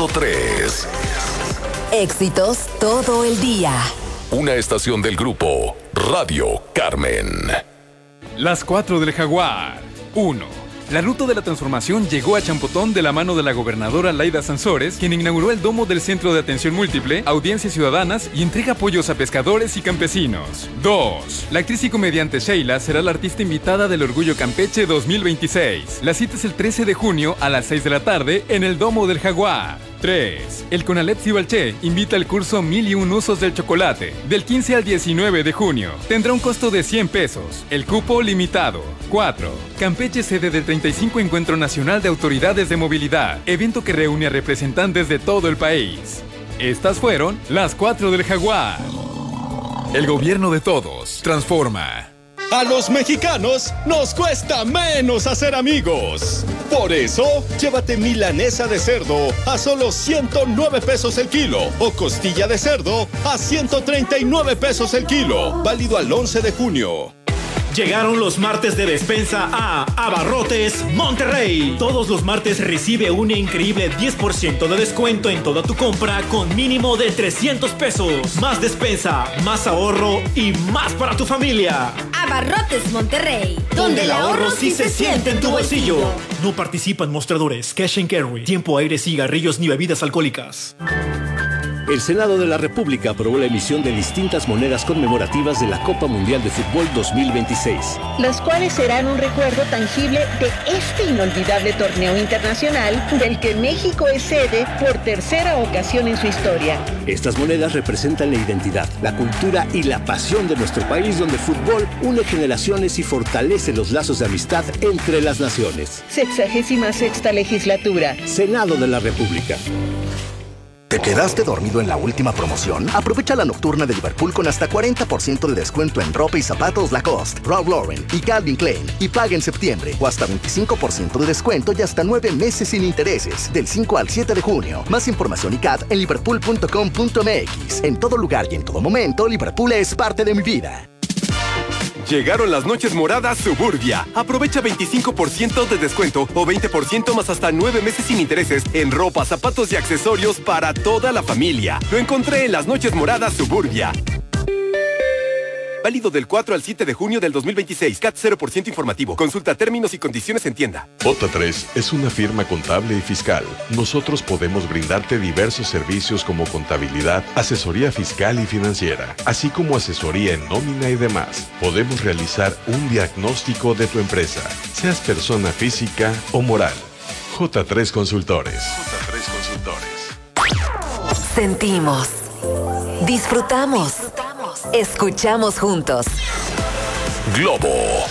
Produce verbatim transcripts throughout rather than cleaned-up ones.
punto tres. Éxitos todo el día. Una estación del grupo Radio Carmen. Las cuatro del Jaguar. uno. La ruta de la transformación llegó a Champotón de la mano de la gobernadora Laida Sansores, quien inauguró el domo del Centro de Atención Múltiple, audiencias ciudadanas y entrega apoyos a pescadores y campesinos. dos. La actriz y comediante Sheila será la artista invitada del Orgullo Campeche dos mil veintiséis. La cita es el trece de junio a las seis de la tarde en el Domo del Jaguar. tres. El Conalep Cibalché invita al curso Mil y un Usos del Chocolate, del quince al diecinueve de junio. Tendrá un costo de cien pesos. El cupo limitado. cuatro. Campeche, sede del treinta y cinco Encuentro Nacional de Autoridades de Movilidad, evento que reúne a representantes de todo el país. Estas fueron las cuatro del Jaguar. El gobierno de todos transforma. A los mexicanos nos cuesta menos hacer amigos. Por eso, llévate milanesa de cerdo a solo ciento nueve pesos el kilo o costilla de cerdo a ciento treinta y nueve pesos el kilo. Válido al once de junio. Llegaron los martes de despensa a Abarrotes Monterrey. Todos los martes recibe un increíble diez por ciento de descuento en toda tu compra con mínimo de trescientos pesos. Más despensa, más ahorro y más para tu familia. Abarrotes Monterrey, donde el ahorro sí se siente en tu bolsillo. No participan mostradores, cash and carry, tiempo, aire, cigarrillos ni bebidas alcohólicas. El Senado de la República aprobó la emisión de distintas monedas conmemorativas de la Copa Mundial de Fútbol dos mil veintiséis. Las cuales serán un recuerdo tangible de este inolvidable torneo internacional del que México es sede por tercera ocasión en su historia. Estas monedas representan la identidad, la cultura y la pasión de nuestro país, donde el fútbol une generaciones y fortalece los lazos de amistad entre las naciones. Sexagésima sexta legislatura. Senado de la República. ¿Te quedaste dormido en la última promoción? Aprovecha la nocturna de Liverpool con hasta cuarenta por ciento de descuento en ropa y zapatos Lacoste, Ralph Lauren y Calvin Klein. Y paga en septiembre o hasta veinticinco por ciento de descuento y hasta nueve meses sin intereses. Del cinco al siete de junio. Más información y C A D en liverpool punto com punto m x. En todo lugar y en todo momento, Liverpool es parte de mi vida. Llegaron las noches moradas Suburbia. Aprovecha veinticinco por ciento de descuento o veinte por ciento más hasta nueve meses sin intereses en ropa, zapatos y accesorios para toda la familia. Lo encontré en las noches moradas Suburbia. Válido del cuatro al siete de junio del dos mil veintiséis. C A T cero por ciento informativo. Consulta términos y condiciones en tienda. J tres es una firma contable y fiscal. Nosotros podemos brindarte diversos servicios como contabilidad, asesoría fiscal y financiera, así como asesoría en nómina y demás. Podemos realizar un diagnóstico de tu empresa, seas persona física o moral. J tres Consultores. J tres Consultores. Sentimos. Disfrutamos. Escuchamos juntos. Globo.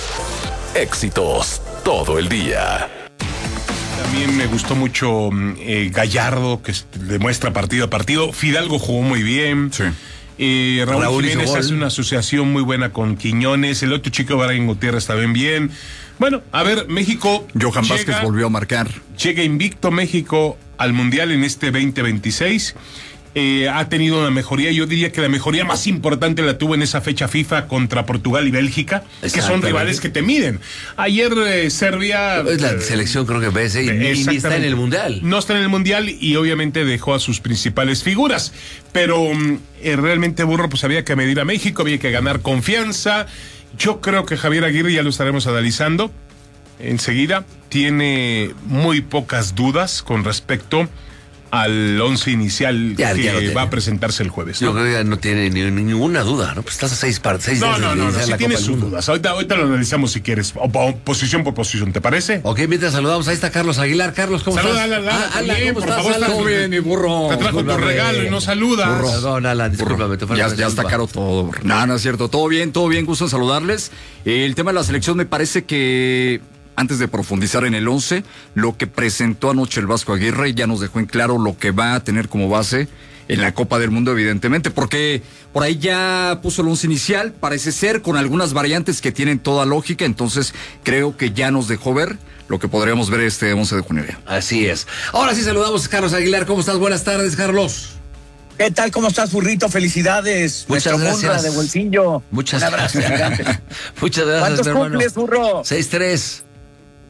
Éxitos todo el día. También me gustó mucho eh, Gallardo, que demuestra partido a partido. Fidalgo jugó muy bien. Sí. Eh, Raúl, Raúl Jiménez hace una asociación muy buena con Quiñones. El otro chico, Brian Gutiérrez, está bien bien. Bueno, a ver, México. Johan llega, Vázquez volvió a marcar. Llega invicto México al Mundial en este veinte veintiséis. Eh, ha tenido una mejoría, yo diría que la mejoría más importante la tuvo en esa fecha FIFA contra Portugal y Bélgica, que son rivales que te miden. Ayer eh, Serbia... Es la eh, selección creo que B S y, y ni está en el Mundial. No está en el Mundial y obviamente dejó a sus principales figuras, pero eh, realmente Burro, pues había que medir a México, había que ganar confianza. Yo creo que Javier Aguirre, ya lo estaremos analizando enseguida, tiene muy pocas dudas con respecto al once inicial ya, que ya va a presentarse el jueves, ¿no? Yo creo que ya no tiene ni, ni ninguna duda, ¿no? Pues estás a seis partes, seis No, no, no, no, si tienes sus dudas. Ahorita, ahorita lo analizamos si quieres, o, o, posición por posición, ¿te parece? Ok, mientras saludamos, ahí está Carlos Aguilar. Carlos, ¿cómo Saluda, estás? Saluda, Alan, ah, Alan, bien, ¿cómo por estás, favor, Alan? Todo bien, mi burro. Te trajo tu regalo y no saludas. Burro. Perdón, Alan, discúlpame. Te ya, ya está caro todo, burro. No, no es cierto. Todo bien, todo bien, gusto en saludarles. Eh, el tema de la selección me parece que... Antes de profundizar en el once, lo que presentó anoche el Vasco Aguirre ya nos dejó en claro lo que va a tener como base en la Copa del Mundo, evidentemente, porque por ahí ya puso el once inicial, parece ser, con algunas variantes que tienen toda lógica, entonces creo que ya nos dejó ver lo que podríamos ver este once de junio. Así es. Ahora sí saludamos a Carlos Aguilar. ¿Cómo estás? Buenas tardes, Carlos. ¿Qué tal? ¿Cómo estás, burrito? Felicidades. Muchas Nuestra gracias. De bolsillo. Muchas Un abrazo gracias. Muchas gracias, ¿Cuántos mi hermano? cumples, burro? seis tres.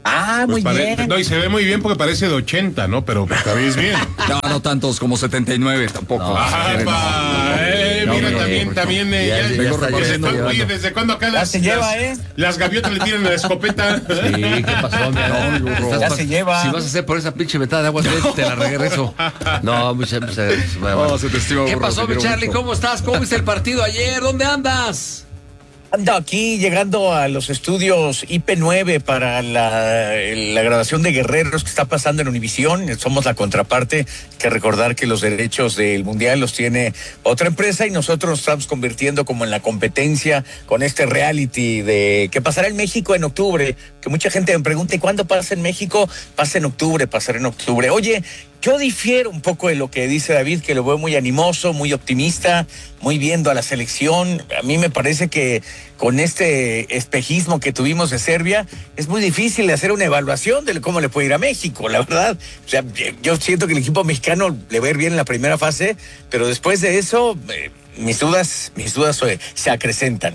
Ah, Pues muy pare- bien. No, y se ve muy bien porque parece de ochenta, ¿no? Pero está bien, es bien. No, no tantos como setenta y nueve tampoco. Ajá, pa, eh, No, mira, no, también, no, también, eh, ya, ya, ya ya está está, llevando, desde cuándo- llevando. oye, ¿desde cuándo acá Ya las, se lleva, las, ¿eh? las gaviotas le tiran la escopeta? Sí, ¿qué pasó? Mira, No, estás ya pa- se lleva. Si vas a hacer por esa pinche vetada de agua, te la regreso. No, muchas gracias. No, se te estima, ¿Qué burro, pasó, te mi quiero Charlie? mucho. ¿Cómo estás? ¿Cómo viste el partido ayer? ¿Dónde andas? Ando aquí llegando a los estudios I P nueve para la, la grabación de Guerreros que está pasando en Univisión. Somos la contraparte. Hay que recordar que los derechos del Mundial los tiene otra empresa y nosotros nos estamos convirtiendo como en la competencia con este reality de que pasará en México en octubre. Que mucha gente me pregunta, ¿y cuándo pasa en México? Pasa en octubre, pasará en octubre. Oye, yo difiero un poco de lo que dice David, que lo veo muy animoso, muy optimista, muy viendo a la selección. A mí me parece que con este espejismo que tuvimos de Serbia, es muy difícil de hacer una evaluación de cómo le puede ir a México, la verdad. O sea, yo siento que el equipo mexicano le va a ir bien en la primera fase, pero después de eso, eh, mis dudas, mis dudas eh, se acrecentan.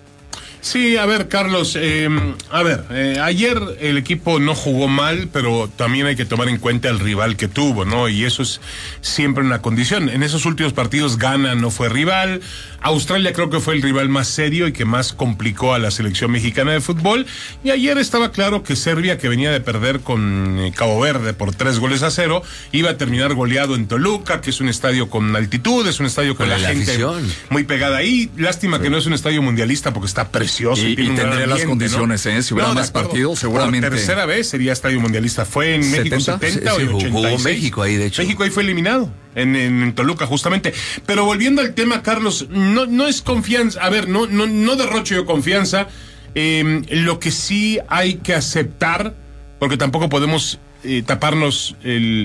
Sí, a ver, Carlos, eh, a ver, eh, ayer el equipo no jugó mal, pero también hay que tomar en cuenta el rival que tuvo, ¿no? Y eso es siempre una condición. En esos últimos partidos Ghana no fue rival, Australia creo que fue el rival más serio y que más complicó a la selección mexicana de fútbol, y ayer estaba claro que Serbia, que venía de perder con eh, Cabo Verde por tres goles a cero, iba a terminar goleado en Toluca, que es un estadio con altitud, es un estadio con, Con la, la gente afición. muy pegada ahí. Lástima Sí. que no es un estadio mundialista porque está precioso. Y- tiene y un gran tendría las ambiente, condiciones, ¿eh? Si hubiera de más acuerdo. partidos, seguramente. Por tercera vez sería estadio mundialista. Fue en México ¿setenta? setenta Sí, o sí, en jugó ochenta y seis. México ahí, de hecho. México ahí fue eliminado. En, en, en Toluca, justamente. Pero volviendo al tema, Carlos, no, no es confianza. A ver, no, no, no derrocho yo confianza. Eh, lo que sí hay que aceptar, porque tampoco podemos eh, taparnos el,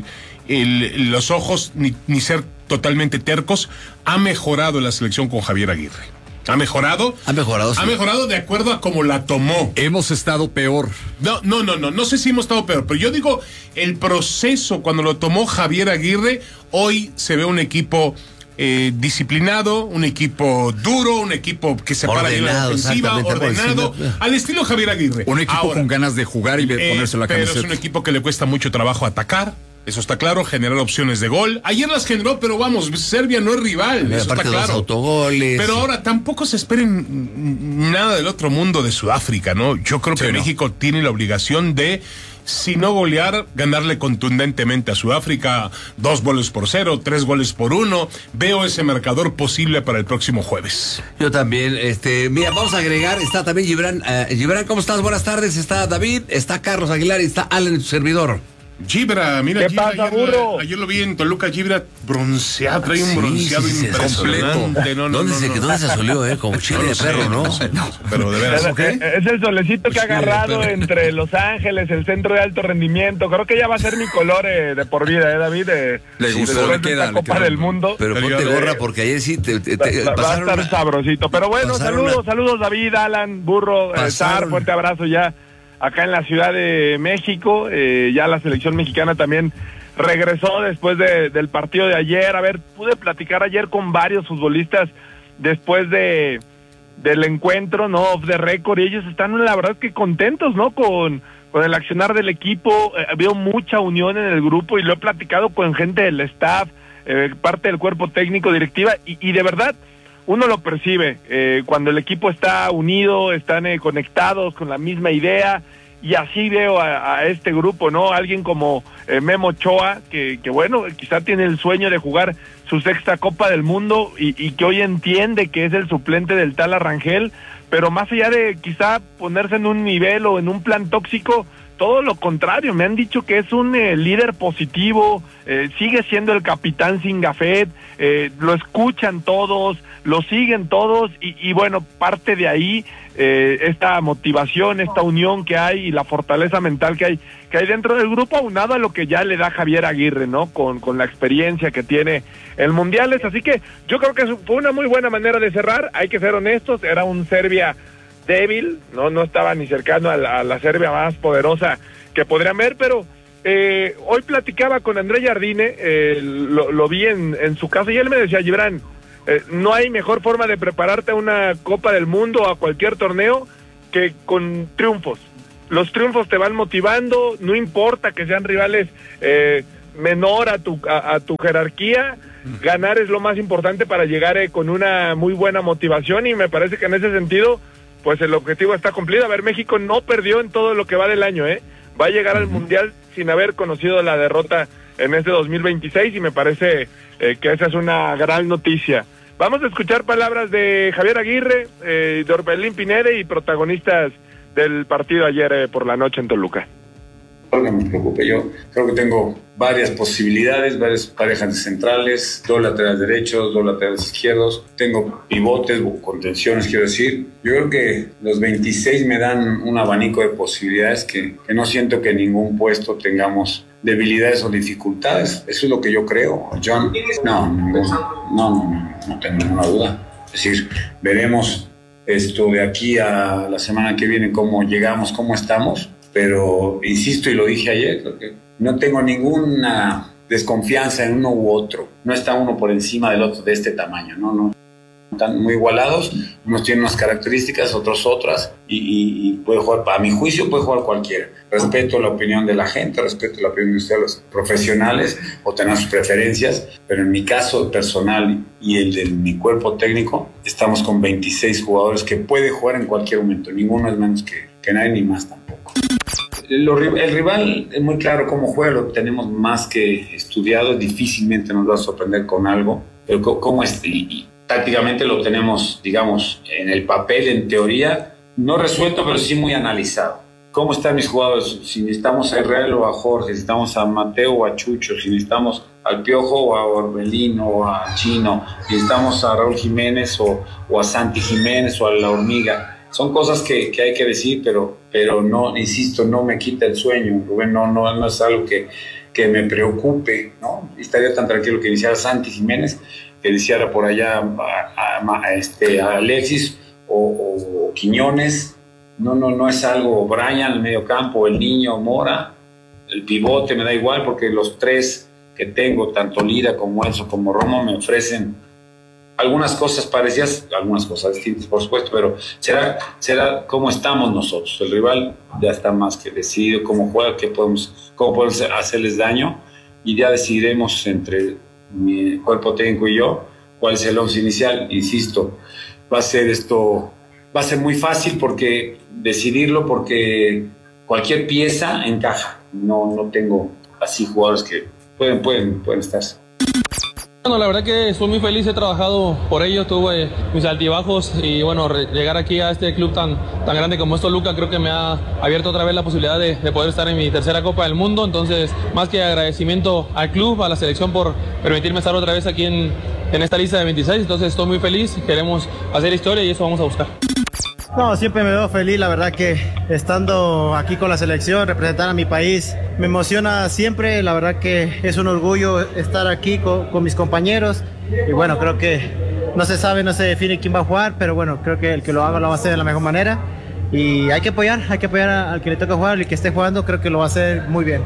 el, los ojos ni, ni ser totalmente tercos, ha mejorado la selección con Javier Aguirre. ¿Ha mejorado? Ha mejorado, sí. Ha mejorado de acuerdo a cómo la tomó. Hemos estado peor. No, no, no, no, no sé si hemos estado peor, pero yo digo, el proceso cuando lo tomó Javier Aguirre, hoy se ve un equipo eh, disciplinado, un equipo duro, un equipo que se para bien en la Ordenado, ofensiva, exactamente, ordenado, por encima. al estilo Javier Aguirre. Un equipo Ahora, con ganas de jugar y de eh, ponerse la pero camiseta. es un equipo que le cuesta mucho trabajo atacar. Eso está claro, generar opciones de gol. Ayer las generó, pero vamos, Serbia no es rival, Mira, eso está aparte de los claro. autogoles. Pero ahora tampoco se esperen nada del otro mundo de Sudáfrica, ¿no? Yo creo que Sí, no. México tiene la obligación de, si no golear, ganarle contundentemente a Sudáfrica, dos goles por cero, tres goles por uno. Veo ese marcador posible para el próximo jueves. Yo también, este, mira, vamos a agregar, está también Gibran. eh, Gibran, ¿cómo estás? Buenas tardes. Está David, está Carlos Aguilar y está Alan, tu servidor. Gibra, mira, ¿Qué Gibra, pasa, ayer, burro? ayer lo vi en Toluca, Gibra bronceado, trae un Sí, bronceado sí, sí, sí, impresionante. No, no, ¿Dónde, no, se, no, ¿Dónde no. se azolió, eh? Como chile de sé, perro, ¿no? no sé, no sé, pero de veras. Es, es el solecito que ha agarrado entre Los Ángeles, el centro de alto rendimiento. Creo que ya va a ser mi color eh, de por vida, ¿eh, David? Eh, Le sí, gustó, después le de queda, esta le Copa queda. del Mundo. Pero Pero ponte yo- gorra porque ayer sí te, te- te- Va- va a pasaron estar una- sabrosito. Pero bueno, pasaron saludos, una- saludos David, Alan, Burro, eh, Pasaron- Sar, fuerte abrazo ya acá en la Ciudad de México. Eh, ya la selección mexicana también regresó después de, del partido de ayer. A ver, pude platicar ayer con varios futbolistas después de del encuentro, ¿no? Off the record, y ellos están, la verdad, que contentos, ¿no? Con, con el accionar del equipo. Eh, veo mucha unión en el grupo y lo he platicado con gente del staff, eh, parte del cuerpo técnico, directiva, y, y de verdad uno lo percibe eh, cuando el equipo está unido, están eh, conectados con la misma idea. Y así veo a, a este grupo, ¿no? Alguien como eh, Memo Ochoa, que, que bueno, quizá tiene el sueño de jugar su sexta Copa del Mundo y, y que hoy entiende que es el suplente del Tala Rangel, pero más allá de quizá ponerse en un nivel o en un plan tóxico, todo lo contrario, me han dicho que es un eh, líder positivo, eh, sigue siendo el capitán sin gafet, eh, lo escuchan todos, lo siguen todos y, y bueno, parte de ahí eh, esta motivación, esta unión que hay y la fortaleza mental que hay que hay dentro del grupo, aunado a lo que ya le da Javier Aguirre, ¿no? Con, con la experiencia que tiene en Mundiales, así que yo creo que fue una muy buena manera de cerrar, hay que ser honestos, era un Serbia débil, no no estaba ni cercano a la, a la Serbia más poderosa que podrían ver, pero eh, hoy platicaba con André Jardine, eh, lo, lo vi en, en su casa y él me decía, Gibran, eh, no hay mejor forma de prepararte a una Copa del Mundo o a cualquier torneo que con triunfos. los triunfos te van motivando, no importa que sean rivales eh, menor a tu, a, a tu jerarquía, ganar es lo más importante para llegar eh, con una muy buena motivación, y me parece que en ese sentido, pues el objetivo está cumplido. A ver, México no perdió en todo lo que va del año, ¿eh? Va a llegar al Mundial sin haber conocido la derrota en este dos mil veintiséis, y me parece eh, que esa es una gran noticia. Vamos a escuchar palabras de Javier Aguirre, eh, de Orbelín Pineda y protagonistas del partido ayer eh, por la noche en Toluca. No me preocupe, yo creo que tengo varias posibilidades, varias parejas de centrales, dos laterales derechos, dos laterales izquierdos, tengo pivotes o contenciones, quiero decir. Yo creo que los veintiséis me dan un abanico de posibilidades que, que no siento que en ningún puesto tengamos debilidades o dificultades. Eso es lo que yo creo. John, no, no, no, no, no tengo ninguna duda. Es decir, veremos esto de aquí a la semana que viene cómo llegamos, cómo estamos. Pero insisto, y lo dije ayer, creo que no tengo ninguna desconfianza en uno u otro. No está uno por encima del otro de este tamaño, no, no. Están muy igualados, unos tienen unas características, otros otras, y, y, y puede jugar, a mi juicio puede jugar cualquiera. Respeto la opinión de la gente, respeto la opinión de ustedes, los profesionales, o tener sus preferencias, pero en mi caso personal y el de mi cuerpo técnico, estamos con veintiséis jugadores que puede jugar en cualquier momento. Ninguno es menos que, que nadie, ni más tampoco. Lo, el rival es muy claro cómo juega, lo tenemos más que estudiado, difícilmente nos va a sorprender con algo, pero cómo es, y, y tácticamente lo tenemos, digamos, en el papel, en teoría, no resuelto, pero sí muy analizado. ¿Cómo están mis jugadores? Si necesitamos a Israel o a Jorge, si necesitamos a Mateo o a Chucho, si necesitamos al Piojo o a Orbelín o a Chino, si necesitamos a Raúl Jiménez o, o a Santi Jiménez o a La Hormiga. Son cosas que, que hay que decir, pero, pero no, insisto, no me quita el sueño, Rubén, no, no, no es algo que, que me preocupe, ¿no? Estaría tan tranquilo que iniciara Santi Jiménez, que iniciara por allá a, a, a, este, a Alexis o, o Quiñones. No, no, no es algo, Brian, el medio campo, el Niño, Mora, el pivote, me da igual, porque los tres que tengo, tanto Lira como Enzo como Romo, me ofrecen algunas cosas parecidas, algunas cosas distintas, por supuesto, pero será, será cómo estamos nosotros. El rival ya está más que decidido cómo juega, qué podemos, cómo podemos hacerles daño, y ya decidiremos entre mi cuerpo técnico y yo cuál es el once inicial. Insisto, va a ser esto, va a ser muy fácil porque decidirlo, porque cualquier pieza encaja. No, no tengo así jugadores que pueden, pueden, pueden estar. Bueno, la verdad que estoy muy feliz, he trabajado por ello, tuve mis altibajos, y bueno, llegar aquí a este club tan, tan grande como es Toluca, creo que me ha abierto otra vez la posibilidad de, de poder estar en mi tercera Copa del Mundo. Entonces, más que agradecimiento al club, a la selección por permitirme estar otra vez aquí en, en esta lista de veintiséis, entonces estoy muy feliz, queremos hacer historia y eso vamos a buscar. No, siempre me veo feliz, la verdad que estando aquí con la selección, representar a mi país, me emociona siempre, la verdad que es un orgullo estar aquí con, con mis compañeros, y bueno, creo que no se sabe, no se define quién va a jugar, pero bueno, creo que el que lo haga lo va a hacer de la mejor manera, y hay que apoyar, hay que apoyar al que le toca jugar, el que esté jugando, creo que lo va a hacer muy bien.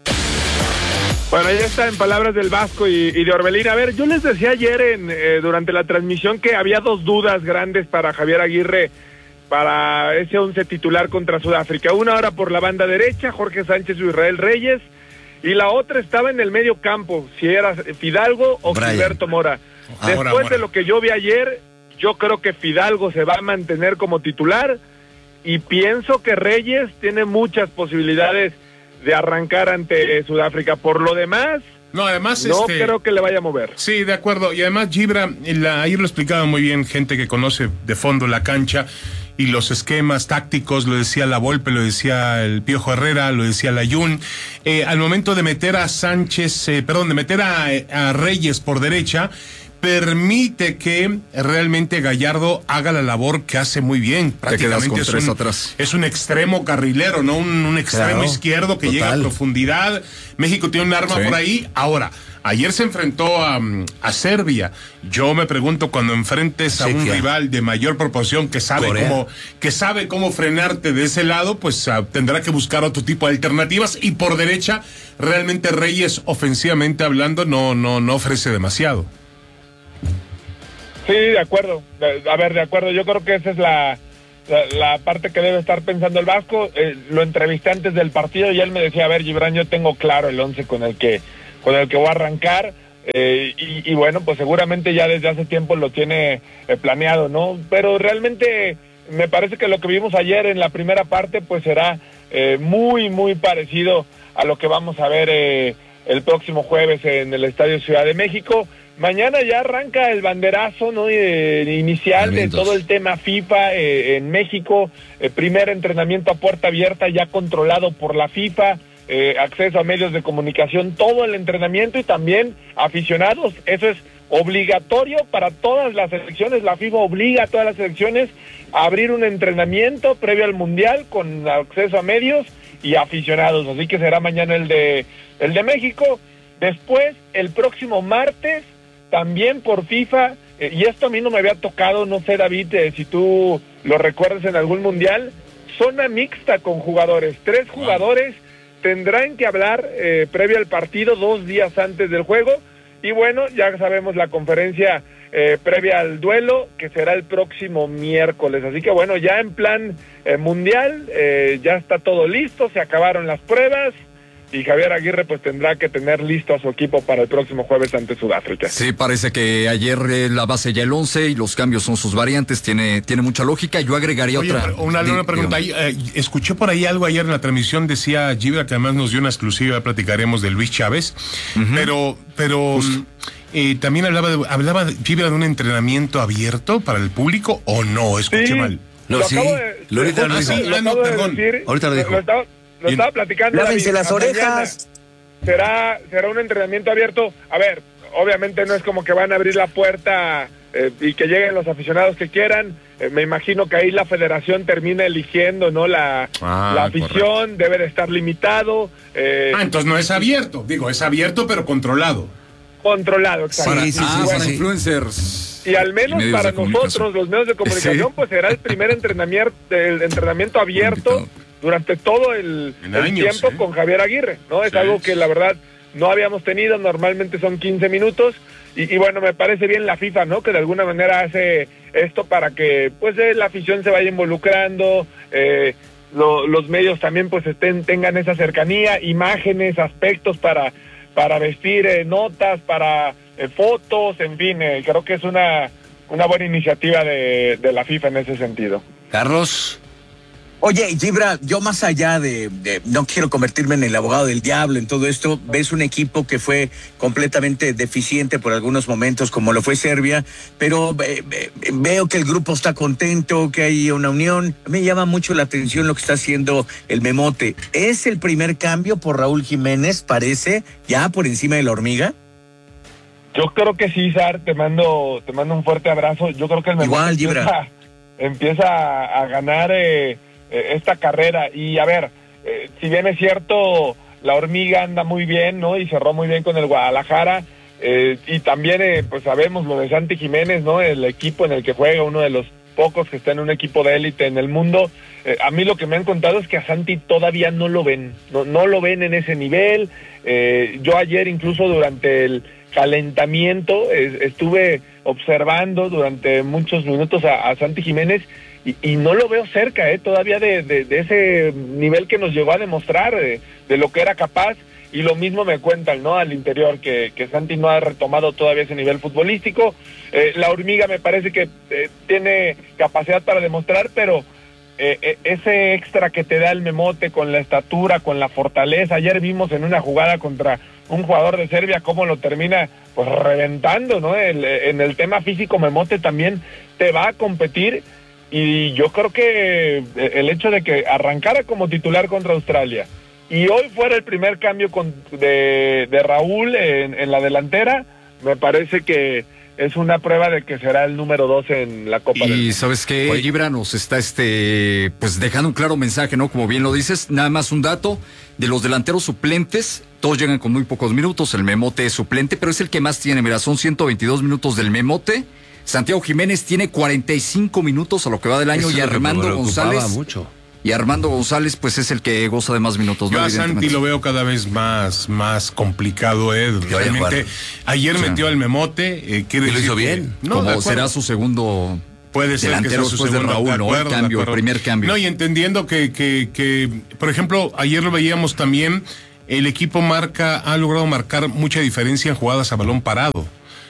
Bueno, ya está en palabras del Vasco y, y de Orbelín. A ver, yo les decía ayer en, eh, durante la transmisión que había dos dudas grandes para Javier Aguirre para ese once titular contra Sudáfrica. Una ahora por la banda derecha, Jorge Sánchez o Israel Reyes, y la otra estaba en el medio campo, si era Fidalgo o Brian. Gilberto Mora. Ah, Después Mora, Mora. de lo que yo vi ayer, yo creo que Fidalgo se va a mantener como titular, y pienso que Reyes tiene muchas posibilidades de arrancar ante Sudáfrica. Por lo demás, no, además, no este, creo que le vaya a mover. Sí, de acuerdo. Y además, Gibra, la, ayer lo explicaba muy bien gente que conoce de fondo la cancha y los esquemas tácticos, lo decía La Volpe, lo decía el Piojo Herrera, lo decía Layún. Eh, al momento de meter a Sánchez, eh, perdón, de meter a, a Reyes por derecha, permite que realmente Gallardo haga la labor que hace muy bien. Prácticamente es un, atrás. es un extremo carrilero, ¿no? Un, un extremo claro, izquierdo que total. llega a profundidad. México tiene un arma sí. por ahí. Ahora, ayer se enfrentó a, a Serbia. Yo me pregunto, cuando enfrentes a un rival de mayor proporción que sabe Corea. cómo que sabe cómo frenarte de ese lado, pues uh, tendrá que buscar otro tipo de alternativas. Y por derecha, realmente Reyes, ofensivamente hablando, no, no, no ofrece demasiado. Sí, de acuerdo. A ver, de acuerdo. Yo creo que esa es la, la, la parte que debe estar pensando el Vasco. Eh, lo entrevisté antes del partido y él me decía, a ver, Gibran, yo tengo claro el once con el que con el que voy a arrancar, eh, y, y bueno, pues seguramente ya desde hace tiempo lo tiene eh, planeado, ¿no? Pero realmente me parece que lo que vimos ayer en la primera parte pues será eh, muy, muy parecido a lo que vamos a ver eh, el próximo jueves en el Estadio Ciudad de México. Mañana ya arranca el banderazo, ¿no? Eh, inicial de todo el tema FIFA eh, en México, eh, primer entrenamiento a puerta abierta ya controlado por la FIFA, eh, acceso a medios de comunicación, todo el entrenamiento y también aficionados. Eso es obligatorio para todas las selecciones. La FIFA obliga a todas las selecciones a abrir un entrenamiento previo al Mundial con acceso a medios y aficionados. Así que será mañana el de el de México. Después, el próximo martes, también por FIFA, eh, y esto a mí no me había tocado, no sé, David, eh, si tú lo recuerdas en algún mundial, zona mixta con jugadores. Tres jugadores tendrán que hablar eh, previo al partido, dos días antes del juego. Y bueno, ya sabemos la conferencia eh, previa al duelo, que será el próximo miércoles. Así que bueno, ya en plan eh, mundial, eh, ya está todo listo, se acabaron las pruebas. Y Javier Aguirre pues tendrá que tener listo a su equipo para el próximo jueves ante Sudáfrica. Sí, parece que ayer eh, la base ya el once y los cambios son sus variantes, tiene, tiene mucha lógica. Yo agregaría Oye, otra. Una, una pregunta, ahí, eh, escuché por ahí algo ayer en la transmisión, decía Gibra, que además nos dio una exclusiva, platicaremos de Luis Chávez, uh-huh. pero, pero eh, también hablaba de, hablaba Gibra de un entrenamiento abierto para el público, ¿o no? Escuché sí, mal. No, lo sí, de, lo ahorita lo dijo. Sí, lo ah, no, perdón. Decir, ahorita lo dijo. Lo, lo estaba, Lo estaba platicando. Lávense las orejas. Será, será un entrenamiento abierto. A ver, obviamente no es como que van a abrir la puerta eh, y que lleguen los aficionados que quieran. Eh, me imagino que ahí la federación termina eligiendo, ¿no? La, ah, la afición correcto. Debe de estar limitado. Eh, ah, entonces no es abierto. Digo, es abierto pero controlado. Controlado, exacto. Sí, sí, sí, ah, bueno, sí. Influencers. Y al menos y para nosotros, los medios de comunicación, sí. pues será el primer entrenamiento, el entrenamiento abierto durante todo el, el años, tiempo ¿eh? Con Javier Aguirre, ¿no? Es sí. algo que la verdad no habíamos tenido, normalmente son quince minutos, y, y bueno, me parece bien la FIFA, ¿no? Que de alguna manera hace esto para que, pues, eh, la afición se vaya involucrando, eh, lo, los medios también, pues, estén, tengan esa cercanía, imágenes, aspectos para, para vestir eh, notas, para eh, fotos, en fin, eh, creo que es una, una buena iniciativa de, de la FIFA en ese sentido. Carlos. Oye, Gibra, yo más allá de, de, no quiero convertirme en el abogado del diablo en todo esto, ves un equipo que fue completamente deficiente por algunos momentos, como lo fue Serbia, pero eh, eh, veo que el grupo está contento, que hay una unión. Me llama mucho la atención lo que está haciendo el Memote. ¿Es el primer cambio por Raúl Jiménez, parece, ya por encima de la hormiga? Yo creo que sí, Sar, te mando, te mando un fuerte abrazo. Yo creo que el Memote Igual, empieza, empieza a, a ganar... Eh, esta carrera, y a ver, eh, si bien es cierto, la hormiga anda muy bien, ¿no? Y cerró muy bien con el Guadalajara, eh, y también, eh, pues sabemos lo de Santi Jiménez, ¿no? El equipo en el que juega, uno de los pocos que está en un equipo de élite en el mundo. Eh, a mí lo que me han contado es que a Santi todavía no lo ven, no, no lo ven en ese nivel. Eh, yo ayer incluso durante el calentamiento eh, estuve observando durante muchos minutos a, a Santi Jiménez, Y, y no lo veo cerca, ¿eh? Todavía de, de, de ese nivel que nos llegó a demostrar, de, de lo que era capaz, y lo mismo me cuentan, ¿no? Al interior, que, que Santi no ha retomado todavía ese nivel futbolístico. Eh, la hormiga me parece que eh, tiene capacidad para demostrar, pero eh, eh, ese extra que te da el Memote con la estatura, con la fortaleza. Ayer vimos en una jugada contra un jugador de Serbia cómo lo termina pues reventando, ¿no? El, en el tema físico, Memote también te va a competir. Y yo creo que el hecho de que arrancara como titular contra Australia y hoy fuera el primer cambio con, de, de Raúl en, en la delantera, me parece que es una prueba de que será el número dos en la Copa y del Mundo. Y sabes que Gibra nos está este pues dejando un claro mensaje, ¿no? Como bien lo dices, nada más un dato de los delanteros suplentes, todos llegan con muy pocos minutos, el Memote es suplente, pero es el que más tiene, mira, son ciento veintidós minutos del Memote. Santiago Jiménez tiene cuarenta y cinco minutos a lo que va del año. Eso y Armando González mucho. Y Armando González pues es el que goza de más minutos. Yo ¿no? a Santi lo veo cada vez más, más complicado, eh. Realmente, ayer sí. metió al Memote, eh, quiere ¿Y lo decir hizo bien? Que, no, como será su segundo Puede ser delantero que sea su después de segundo, Raúl, de ¿no? acuerdo, El cambio, de el acuerdo. primer cambio. No, y entendiendo que, que, que, por ejemplo, ayer lo veíamos también, el equipo marca, ha logrado marcar mucha diferencia en jugadas a balón parado.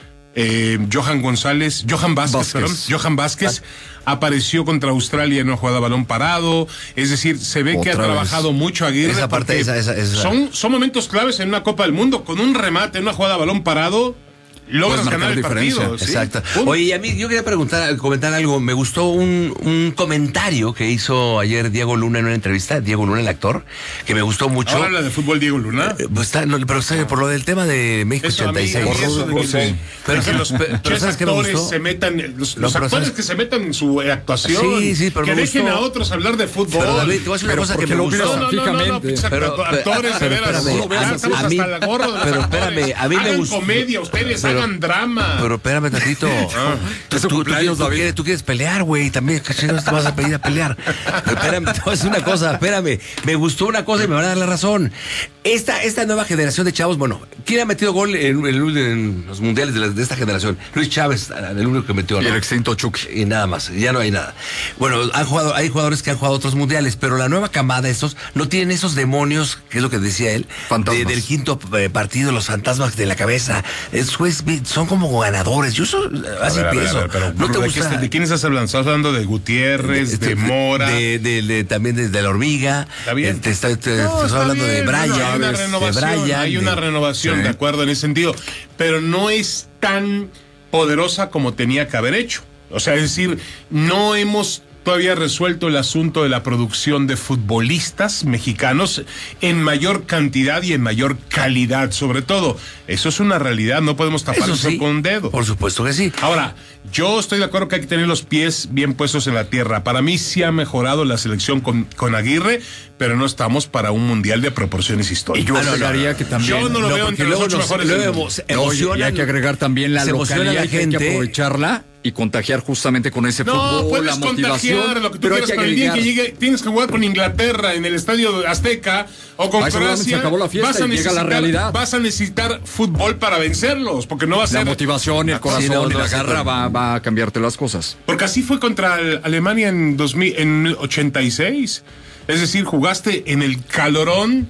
Eh, Johan González, Johan Vázquez, Vázquez. perdón, Johan Vázquez apareció contra Australia en una jugada a balón parado, es decir, se ve que ha Otra vez. trabajado mucho Aguirre. Esa parte, porque esa- esa- esa- Son, son momentos claves en una Copa del Mundo, con un remate, en una jugada a balón parado, logras Puedes ganar el marcar partido. diferencia. ¿sí? Exacto. Pum. Oye, y a mí yo quería preguntar, comentar algo. Me gustó un, un comentario que hizo ayer Diego Luna en una entrevista, Diego Luna, el actor, que me gustó mucho. Ahora la de fútbol Diego Luna. Eh, pues está, no, pero está por lo del tema de México Eso, a mí- ochenta y seis. a mí eso de que se- Pero, de que los, pero, los ¿sabes qué me actores gustó? se metan, los, No, los pero actores ¿sabes? que se metan en su actuación. Sí, sí, pero que me dejen gustó. a otros hablar de fútbol. Pero, David, te voy a decir una cosa que me gustó. No, no, no, no, no, pinches Pero- acto- actores, de pero veras. espérame, Ya a- estamos a mí- hasta el gorro de los pero actores. espérame, a mí me Hagan gustó. comedia, ustedes Pero- hagan drama. Pero espérame tantito. Ah. Tú, tú- tú quieres, tú quieres- tú quieres pelear, güey. También, ¿qué chingados te vas a pedir a pelear? Espérame, te voy a decir una cosa, espérame. Me gustó una cosa y me van a dar la razón. Esta, esta nueva generación de chavos, bueno, ¿quién ha metido gol en, en- en los mundiales de, la- de esta generación? Luis Chávez, el único que metió. Y ¿no? el extinto Chucky. Y nada más, ya no hay nada. Bueno, han jugado, hay jugadores que han jugado otros mundiales, pero la nueva camada, estos, no tienen esos demonios, que es lo que decía él, de- del quinto eh, partido, los fantasmas de la cabeza. Es, pues, son como ganadores. Yo so- así A ver, a ver, pienso. a ver, pero, ¿No te ¿de, gusta? qué- ¿De quién estás hablando? ¿Estás hablando de Gutiérrez, de, Este, Mora? de, de- de- también de, de la hormiga. Está bien. Eh, Te, está- te- No, te estoy está hablando bien, de Brian. bueno, hay una de renovación, Brian, hay una de- renovación, Sí. de acuerdo, en ese sentido, pero no es tan poderosa como tenía que haber hecho. O sea, es decir, no hemos todavía resuelto el asunto de la producción de futbolistas mexicanos en mayor cantidad y en mayor calidad, sobre todo. Eso es una realidad, no podemos tapar Eso eso sí, con un dedo. Por supuesto que sí. Ahora, yo estoy de acuerdo que hay que tener los pies bien puestos en la tierra. Para mí sí ha mejorado la selección con, con Aguirre, pero no estamos para un mundial de proporciones históricas. Y yo agregaría que también. Yo no lo No, veo porque entre los luego ocho nos- mejores. luego del emo- mundo. No, y- y hay que agregar también la se emociona localidad, la que hay que gente. aprovecharla y contagiar justamente con ese No, fútbol, puedes la motivación. contagiar lo que tú pero hay quieras, que pero el día que agregar. llegue, tienes que jugar con Inglaterra en el Estadio Azteca o con Ahí seguramente Croacia. se acabó la fiesta vas a y llega la necesitar- realidad. Vas a necesitar fútbol para vencerlos, porque no va a ser La motivación, el corazón Sí, no, y no la va a ser garra con- va, va a cambiarte las cosas. Porque así fue contra el- Alemania en dos mil, en ochenta y seis. Es decir, jugaste en el calorón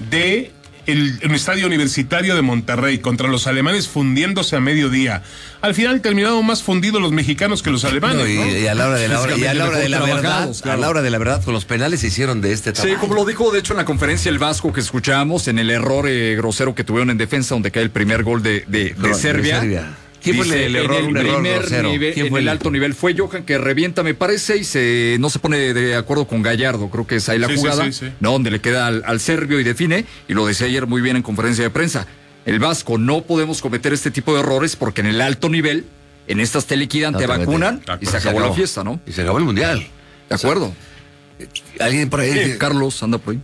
de el, el estadio universitario de Monterrey contra los alemanes fundiéndose a mediodía. Al final terminaron más fundidos los mexicanos que los alemanes. No, y, ¿no? y a la hora de la hora, y a la hora de la verdad, trabajados, claro. a la hora de la verdad, con los penales se hicieron de este Sí, tamaño. como lo dijo de hecho en la conferencia el Vasco que escuchamos, en el error eh, grosero que tuvieron en defensa, donde cae el primer gol de, de, de De Serbia. Serbia. ¿Quién fue Dice, el error? En el Un error primer grosero. nivel, ¿Quién en fue el el- alto nivel fue Johan que revienta, me parece, y se no se pone de acuerdo con Gallardo. Creo que es ahí la Sí, sí, jugada, sí, sí. ¿no? Donde le queda al, al serbio y define, y lo decía ayer muy bien en conferencia de prensa. El Vasco, no podemos cometer este tipo de errores porque en el alto nivel, en estas te liquidan, No, te te vacunan meten. y se acabó la fiesta, ¿no? Y se acabó el mundial. De acuerdo. Alguien por ahí. Sí, Carlos, anda por ahí.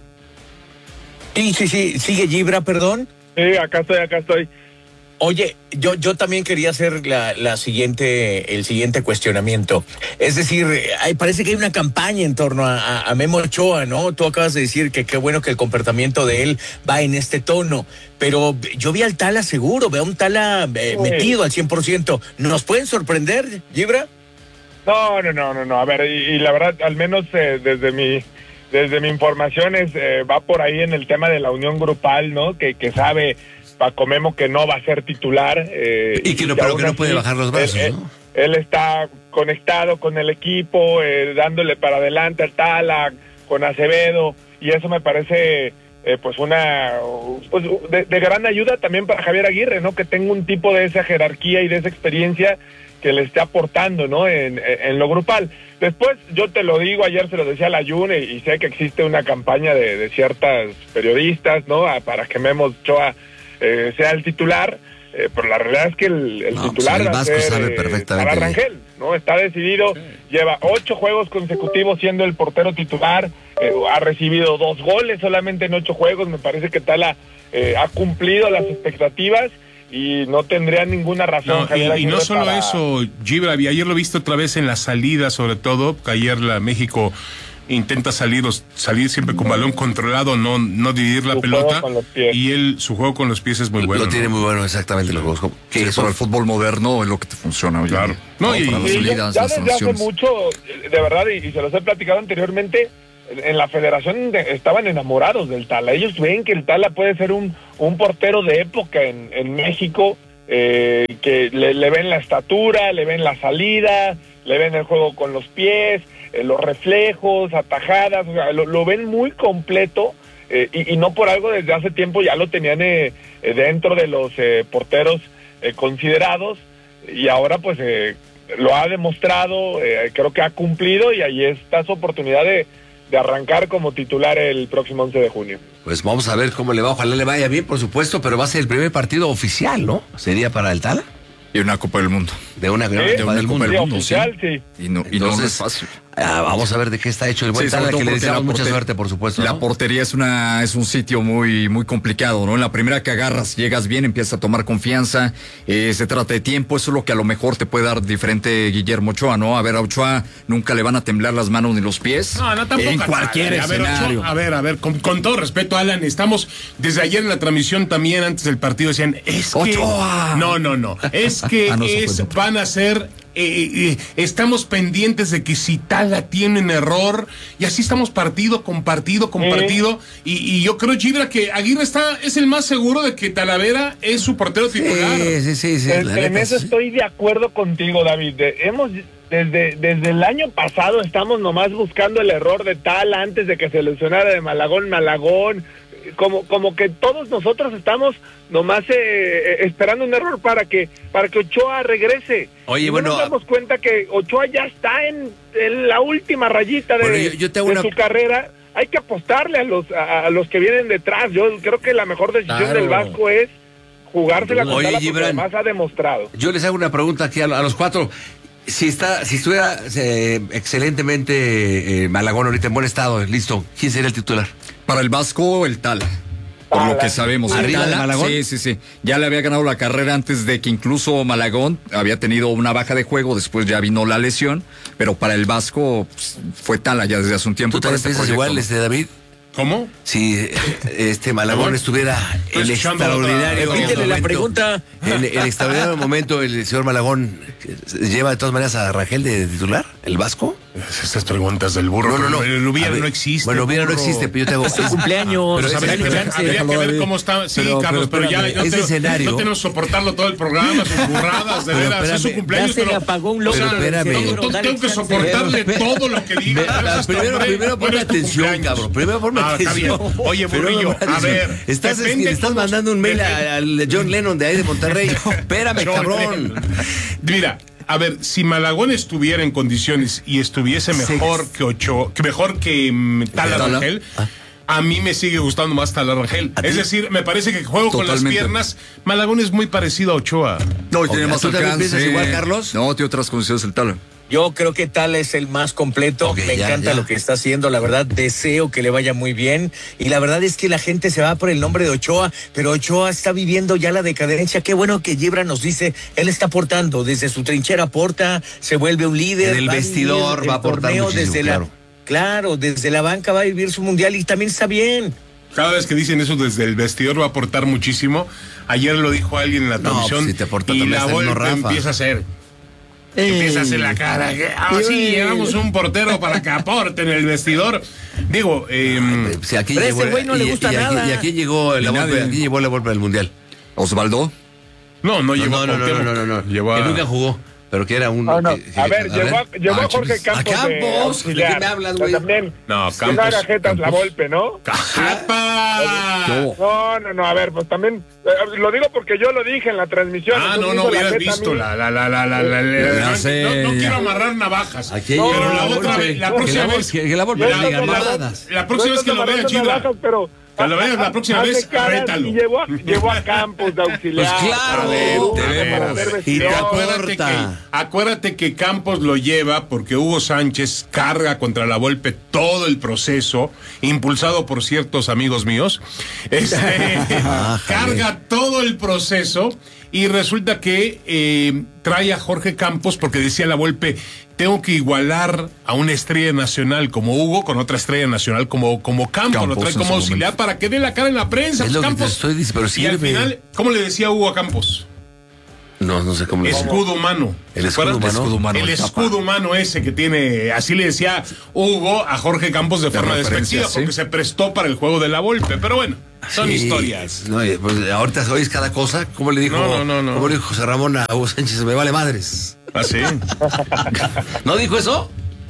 Sí, sí, sí, sigue Gibra, perdón. Sí, acá estoy, acá estoy. Oye, yo, yo también quería hacer la, la siguiente, el siguiente cuestionamiento. Es decir, hay, parece que hay una campaña en torno a, a, a Memo Ochoa, ¿no? Tú acabas de decir que qué bueno que el comportamiento de él va en este tono, pero yo vi al Tala seguro, veo a un Tala eh, Sí. metido al cien por ciento. ¿Nos pueden sorprender, Gibra? No, no, no, no, no. A ver, y, y la verdad, al menos eh, desde mi desde mi información es, eh, va por ahí en el tema de la unión grupal, ¿no? Que, que sabe Paco Memo que no va a ser titular. Eh, Y que no, pero aún que no así, puede bajar los brazos, eh, ¿no? Él está conectado con el equipo, eh, dándole para adelante al Tala, con Acevedo, y eso me parece eh, pues una pues, de, de gran ayuda también para Javier Aguirre, ¿no? Que tenga un tipo de esa jerarquía y de esa experiencia que le esté aportando, ¿no? En, en lo grupal. Después, yo te lo digo, ayer se lo decía a la June, y sé que existe una campaña de, de ciertas periodistas, ¿no? A, para que Memo Ochoa eh, sea el titular, eh, pero la realidad es que el, el No, titular pues el va a Vasco ser sabe eh, perfectamente. Sara Rangel, ¿no? Está decidido, lleva ocho juegos consecutivos siendo el portero titular, eh, ha recibido dos goles solamente en ocho juegos, me parece que Tala eh, ha cumplido las expectativas y no tendría ninguna razón. No, Javier y, y no Aguirre solo para- eso, Gibra, y ayer lo he visto otra vez en la salida, sobre todo, que ayer la México intenta salir, salir siempre con balón controlado, no, no dividir la Su pelota. juego con los pies. Y él, su juego con los pies es muy bueno. Lo tiene ¿no? muy bueno, exactamente. Los juegos. Que Sí, eso para el fútbol moderno es lo que te funciona hoy. Claro. No, No, y- para las Sí, ya, salidas, ya las desde hace transiciones. mucho, de verdad, y, y se los he platicado anteriormente, en la federación de- estaban enamorados del Tala. Ellos ven que el Tala puede ser un, un portero de época en, en México, eh, que le, le ven la estatura, le ven la salida, le ven el juego con los pies, eh, los reflejos, atajadas, o sea, lo, lo ven muy completo, eh, y, y no por algo desde hace tiempo ya lo tenían eh, eh, dentro de los eh, porteros eh, considerados, y ahora pues eh, lo ha demostrado, eh, creo que ha cumplido, y ahí está su oportunidad de, de arrancar como titular el próximo once de junio. Pues vamos a ver cómo le va. Ojalá le vaya bien, por supuesto, pero va a ser el primer partido oficial, ¿no? ¿Sería para el Tala? Y una Copa del Mundo. De una gran Sí, Copa del sí, Mundo. oficial, sí. Y no, y no Entonces, es fácil. Ah, vamos a ver de qué está hecho el buen Sí, Tala, sobre todo que le porque deseamos la mucha porter- suerte, por supuesto. La ¿no? portería es una es un sitio muy muy complicado, ¿no? En la primera que agarras, llegas bien, empiezas a tomar confianza, eh, se trata de tiempo, eso es lo que a lo mejor te puede dar diferente Guillermo Ochoa, ¿no? A ver, a Ochoa nunca le van a temblar las manos ni los pies. No, no, tampoco. En cualquier a ver, escenario. Ochoa, a ver, a ver, con, con todo respeto, Alan, estamos desde ayer en la transmisión también, antes del partido, decían, es que... ¡Ochoa! No, no, no, es que Ah, no, eso es, fue van a ser... Eh, eh, estamos pendientes de que si Tala tiene un error, y así estamos partido con partido con Sí. partido, y, y yo creo, Gibra, que Aguirre está es el más seguro de que Talavera es su portero titular. Sí, sí, sí. sí, En, la en neta, eso sí. estoy de acuerdo contigo, David. De- hemos desde desde el año pasado estamos nomás buscando el error de Tala antes de que se lesionara de Malagón, Malagón. Como como que todos nosotros estamos nomás eh, esperando un error para que para que Ochoa regrese. Oye, Y no bueno, nos damos cuenta que Ochoa ya está en, en la última rayita de, Bueno, yo- yo tengo de una- su carrera. Hay que apostarle a los a, a los que vienen detrás. Yo creo que la mejor decisión Claro. del Vasco es jugársela con Oye, Tala, porque Gibran. además ha demostrado. Yo les hago una pregunta aquí a, a los cuatro. Si está, si estuviera eh, excelentemente eh, Malagón ahorita en buen estado, listo, ¿quién sería el titular? Para el Vasco, el Tala. Por Tala. lo que sabemos. El ¿Arriba de Tala, Malagón? Sí, sí, sí. Ya le había ganado la carrera antes de que incluso Malagón había tenido una baja de juego, después ya vino la lesión, pero para el Vasco pues, fue Tala ya desde hace un tiempo. ¿Tú también para este piensas proyecto, igual, ¿no? este David? ¿Cómo? Si eh, este Malagón estuviera Estoy el escuchando otra- extraordinario Repítele la momento, pregunta. el, el extraordinario momento, el señor Malagón que lleva de todas maneras a Rangel de titular, el Vasco. Estas preguntas del burro. No, no, no. El hubiera A ver, no existe. Bueno, hubiera no burro. existe, pero yo te hago. Es su cumpleaños. Pero Habría, ese- que ver, chance. habría que Déjalo, ver David. cómo está. Sí, Pero- Carlos, pero pero, ya, espérame, no, ese tenemos- escenario- no tenemos que soportarlo todo el programa, sus burradas, de Pero veras. Es su espérame, cumpleaños. ya se le pero- apagó un o loco sea, Pero espérame. tengo- Pero tengo- dale tengo que chance. soportarle Pero- todo lo que diga. Ve- de veras, hasta primero, hombre, primero ponme bueno, es tu atención, cumpleaños. cabrón. Primero ponme Ah, está atención. bien. Oye, Primero burrillo, ponme a atención. ver. Estás, depende le estás cómo- mandando un mail depende- a- al John Lennon de ahí de Monterrey. Espérame, John cabrón. Lennon. Mira, a ver, si Malagón estuviera en condiciones y estuviese mejor que Ochoa, que mejor que mm, Tala Tala. Rangel, a mí me sigue gustando más Tala Rangel. ¿A ti? Es decir, me parece que juego con las Totalmente. piernas. Malagón es muy parecido a Ochoa. No, y tiene Ok, más ¿tú también alcance. piensas igual, Carlos? No, tiene otras condiciones el Tala. Yo creo que Tala es el más completo. Ok, Me ya, encanta ya. lo que está haciendo. La verdad, deseo que le vaya muy bien. Y la verdad es que la gente se va por el nombre de Ochoa, pero Ochoa está viviendo ya la decadencia. Qué bueno que Gibra nos dice, él está aportando. Desde su trinchera aporta, se vuelve un líder. En el va a vestidor vivir va a el aportar torneo muchísimo, desde claro. la, claro, desde la banca va a vivir su mundial y también está bien. Cada vez que dicen eso desde el vestidor va a aportar muchísimo. Ayer lo dijo alguien en la No, transmisión. pues si te aporta y también la está el mismo Volpe Rafa. empieza a hacer. Empieza a hacer la cara. Ah, sí, llevamos un portero para que aporte en el vestidor. Digo, eh, Si aquí Pero llegó, ese güey no le y- gusta y, aquí- nada. Y aquí llegó la Ni Volpe, nadie. aquí llevó la Volpe del Mundial. Osvaldo. no, no llevó no, no, a no, no, Cuauhtémoc. no, no, no. Llevó a- Que nunca jugó, pero que era un. No, no. que- que- A ver, llevó a, llevó a Jorge chicos. Campos. ¿A de Campos? ¿De auxiliar. qué me hablas, O sea, güey? también, No, que no haga Campos. jetas la Campos. Volpe, ¿no? ¡Japa! No, no, no, a ver, pues también, eh, lo digo porque yo lo dije en la transmisión. Ah, no, entonces no hizo la hubieras jeta a visto mí. la, la, la, la, la, la, la- Ya no, sé, no, no ya. quiero amarrar navajas. Aquí pero llegó la la otra Volpe. vez, la Que próxima la Volpe- vez. que la Volpe la- no diga la- mamadas. La próxima vez que lo veas, Gibra. Pero Que lo veas la próxima hace vez, caras rétalo. y llevó a, llevó a Campos de auxiliar. Pues claro, a ver, te para vemos. hacer Y te vestidor. Acuérdate que, Corta. acuérdate que Campos lo lleva porque Hugo Sánchez carga contra la Volpe todo el proceso, impulsado por ciertos amigos míos. Este, carga todo el proceso Y resulta que eh, trae a Jorge Campos porque decía la Volpe, tengo que igualar a una estrella nacional como Hugo con otra estrella nacional como, como Campos, Campos, lo trae como auxiliar momento. Para que dé la cara en la prensa. Es pues, lo Campos. que te estoy diciendo, pero y al final, ¿cómo le decía Hugo a Campos? No, no sé cómo le decía. Escudo humano. El escudo humano. escudo humano. El escudo humano ese que tiene, así le decía Hugo a Jorge Campos de, de forma despectiva, ¿sí? Porque se prestó para el juego de la Volpe. Pero bueno, son sí, historias. No, pues ahorita oyes cada cosa. ¿Cómo le dijo, no, no, no, no. ¿cómo le dijo José Ramón a Hugo Sánchez? Me vale madres. ¿Ah, sí? ¿No dijo eso?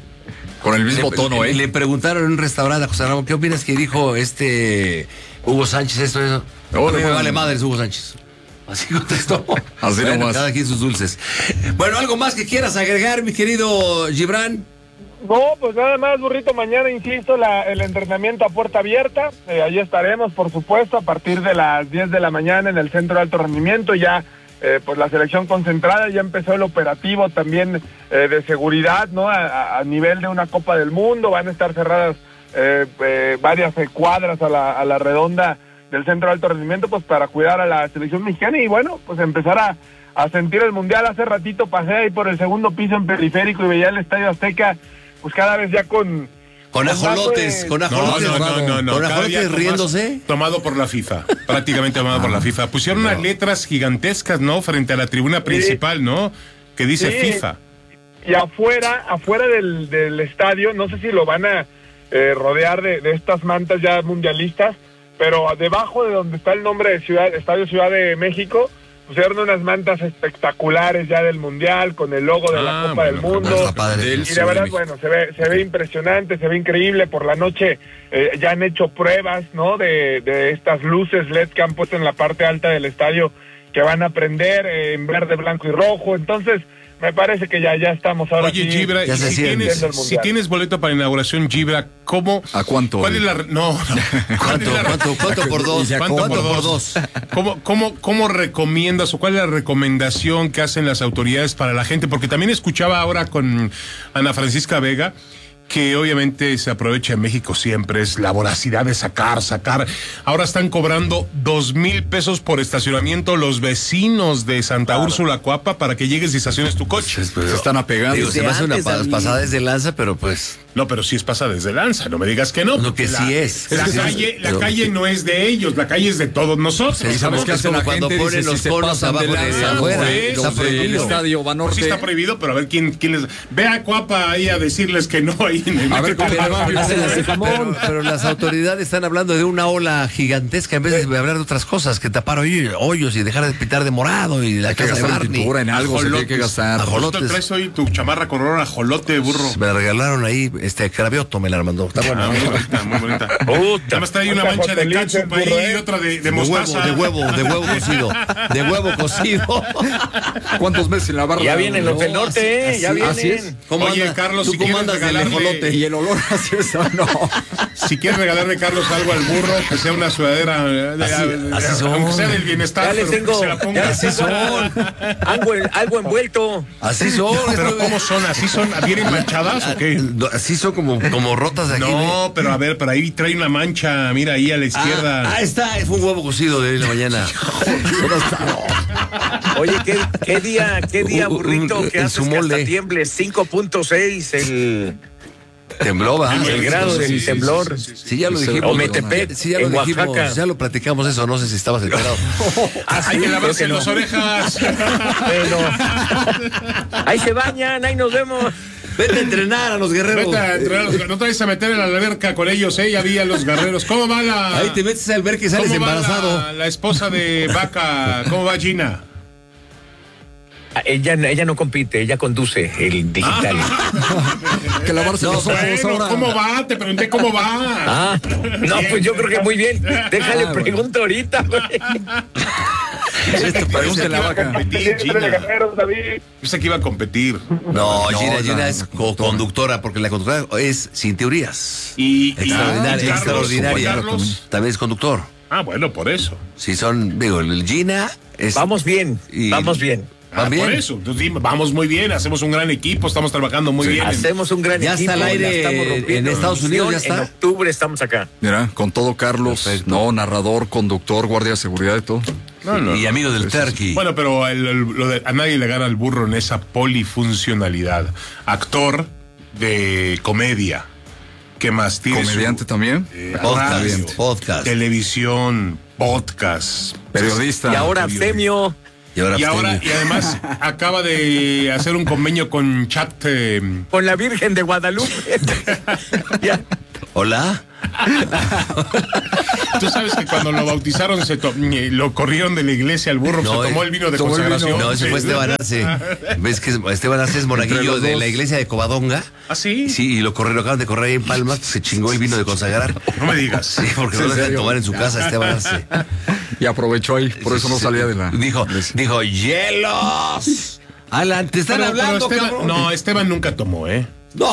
Con el mismo le, tono, le, ¿eh? Le preguntaron en un restaurante a José Ramón, ¿qué opinas que dijo este Hugo Sánchez esto, eso? No, a mí me vale madres, Hugo Sánchez. Así contestó. Así bueno, nomás. Cada quien sus dulces. Bueno, ¿algo más que quieras agregar, mi querido Gibran? No, pues nada más, burrito. Mañana, insisto, la, el entrenamiento a puerta abierta. Eh, allí estaremos, por supuesto, a partir de las diez de la mañana en el Centro de Alto Rendimiento. Ya, eh, pues la selección concentrada, ya empezó el operativo también eh, de seguridad, ¿no? A, a nivel de una Copa del Mundo. Van a estar cerradas eh, eh, varias eh, cuadras a la, a la redonda del Centro de Alto Rendimiento, pues para cuidar a la selección mexicana y bueno, pues empezar a, a sentir el Mundial. Hace ratito pasé ahí por el segundo piso en Periférico y veía el Estadio Azteca, pues cada vez ya con... Con ajolotes, de... con ajolotes, no, no, no, no, con ajolotes riéndose. Tomado por la FIFA, prácticamente tomado ah, por la FIFA. Pusieron no. unas letras gigantescas, ¿no? Frente a la tribuna principal, sí. ¿no? Que dice sí. FIFA. Y afuera, afuera del, del estadio, no sé si lo van a eh, rodear de, de estas mantas ya mundialistas, pero debajo de donde está el nombre de Ciudad, Estadio Ciudad de México, pusieron unas mantas espectaculares ya del Mundial, con el logo de la ah, Copa bueno, del Mundo. Y de verdad, bueno, se ve, se ve impresionante, se ve increíble. Por la noche eh, ya han hecho pruebas, ¿no? De, de estas luces L E D que han puesto en la parte alta del estadio, que van a prender eh, en verde, blanco y rojo. Entonces, me parece que ya, ya estamos ahora. Oye, Gibra, y si tienes, si tienes boleto para inauguración, Gibra, ¿cómo? ¿A cuánto? ¿Cuál es la no, no. ¿Cuánto, la, cuánto, cuánto por dos? ¿Cuánto, ¿Cuánto por dos? ¿Cómo, cómo, ¿Cómo recomiendas o cuál es la recomendación que hacen las autoridades para la gente? Porque también escuchaba ahora con Ana Francisca Vega, que obviamente se aprovecha en México siempre, es la voracidad de sacar, sacar. Ahora están cobrando dos mil pesos por estacionamiento los vecinos de Santa claro. Úrsula, Coapa, para que llegues y estaciones tu coche. Pues, pues, se están apegando. Digo, se me hace una pa pasada desde lanza, pero pues... No, pero sí es pasada desde lanza, no me digas que no. Lo que la, sí es. La, es que calle, sí, la pero... calle no es de ellos, la calle es de todos nosotros. Sí, ¿sabes qué hace la cuando gente? Ponen dice, los si conos abajo de, de afuera. Pues, está prohibido. El estadio Banorte. Pues sí está prohibido, pero a ver quién, quién les... Ve a Coapa ahí a decirles que no ahí en el... A ver cómo pero, pero las autoridades están hablando de una ola gigantesca en vez de hablar de otras cosas, que tapar hoyos y dejar de pitar de morado y la casa de Barney. En algo se tiene que gastar. Ajolotes. ¿Traes hoy tu chamarra con olor a ajolote, burro? Me la regalaron ahí, este Cravioto me la mandó. Está buena. Ah, muy bonita, muy bonita. Además trae una mancha de ketchup ahí y otra de, de mostaza. De huevo, de huevo, de huevo cocido. De huevo cocido. ¿Cuántos meses en la barra? Ya vienen los del norte, así, ya vienen. Así es. ¿Cómo Oye, anda? Carlos, ¿tú si cómo andas del ajolote? Y el olor hacia eso, no. Si quieres regalarle, Carlos, algo al burro, que sea una sudadera, de, así, de, así son. aunque sea del bienestar, ya les pero tengo, que se la ponga. Así son. algo, algo envuelto. Así son. Pero ¿cómo son? ¿Así son? ¿Vienen manchadas o qué? Así son como, como rotas de aquí. No, pero a ver, pero ahí trae una mancha, mira ahí a la izquierda. Ah, ah está, fue un huevo cocido de la mañana. Oye, ¿qué, qué día, qué día, burrito, que haces que hasta tiemble? cinco punto seis el... Tembló, ¿va? El grado sí, del sí, sí, temblor. Sí, sí, sí. sí, ya lo dijimos. O Metepec, sí, ya lo en dijimos, Oaxaca. ya lo platicamos eso, no sé si estabas enterado. Ah, hay que lavarse las orejas. Pero... ahí se bañan, ahí nos vemos. Vete a entrenar a los guerreros. Vete a entrenar a los, no te vayas a meter en la alberca con ellos, ¿eh? Ya vi a los guerreros. ¿Cómo va la...? Ahí te metes al alberca y sales embarazado. La, la esposa de Vaca, ¿cómo va Gina? Ella, ella no compite, ella conduce el digital. Ah, que lavarse no, los ojos bueno, ahora. ¿Cómo va? Te pregunté cómo va. Ah, no, pues yo creo que muy bien. Déjale ah, pregunto bueno. ahorita, güey. Este parece la vaca. Competir, Gina. Pensé que iba a competir. No, no Gina, Gina es co-conductora, porque la conductora es sin teorías. Y, extraordinaria. y Carlos, extraordinaria. Carlos. También es conductor. Ah, bueno, por eso. Sí, son, digo, el Gina es. Vamos bien, y, vamos bien. Ah, por eso, entonces, vamos muy bien, hacemos un gran equipo, estamos trabajando muy sí, bien. Hacemos un gran ya equipo. Ya está al aire en Estados Unidos, ya está. En octubre estamos acá. Mira, con todo Carlos, Perfecto. no, narrador, conductor, guardia de seguridad y todo. No, no, y no, amigo del eso sí. Turkey. Bueno, pero el- el- lo de- a nadie le gana al burro en esa polifuncionalidad. Actor de comedia. ¿Qué más tiene? Comediante su- también. eh, Podcast, radio, podcast. televisión, podcast, Periodista. Y ahora Abstemio. Y ahora, Y ahora, y además acaba de hacer un convenio con Chat. eh, Con la Virgen de Guadalupe. Ya. Hola. Tú sabes que cuando lo bautizaron, se to- eh, lo corrieron de la iglesia al burro, No, se tomó eh, el vino de tomó el vino. consagración. No, ese fue Sí. Esteban Arce. ¿Ves que Esteban Arce es monaguillo los de dos. la iglesia de Covadonga? ¿Ah, sí? Sí, y lo corrieron, acaban de correr ahí en Palmas, se chingó el vino de consagrar. No me digas. Sí, porque no lo dejan tomar en su casa Esteban Arce. Y aprovechó ahí, por eso no Sí, salía de la. Dijo, dijo, hielos. Alan, te están Pero- pero hablando, Esteban- cabrón. No, Esteban nunca tomó, ¿eh?